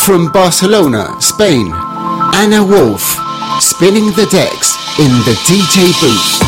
from Barcelona, Spain, Anna Wolf, spinning the decks in the DJ booth.